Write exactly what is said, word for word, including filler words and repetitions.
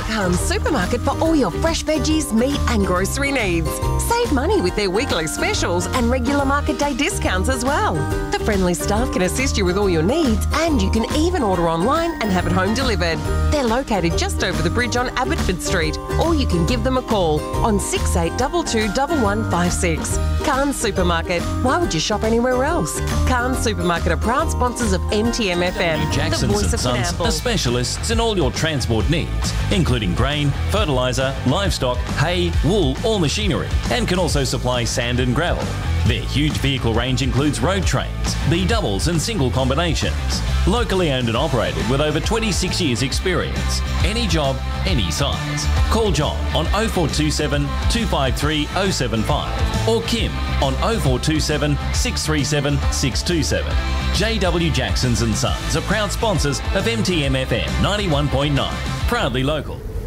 Carnes Supermarket for all your fresh veggies, meat and grocery needs. Save money with their weekly specials and regular market day discounts as well. The friendly staff can assist you with all your needs, and you can even order online and have it home delivered. They're located just over the bridge on Abbotsford Street, or you can give them a call on six eight two two, one one five six. Carnes Supermarket. Why would you shop anywhere else? Carnes Supermarket are proud sponsors of M T M F M, Jacksons the voice and of Sons Pineapple. are specialists in all your transport needs, including grain, fertiliser, livestock, hay, wool or machinery, and can also supply sand and gravel. Their huge vehicle range includes road trains, B-doubles and single combinations. Locally owned and operated with over twenty-six years experience. Any job, any size. Call John on oh four two seven, two five three, oh seven five or Kim on oh four two seven, six three seven, six two seven. J W Jacksons and Sons are proud sponsors of M T M F M ninety-one point nine. Proudly local.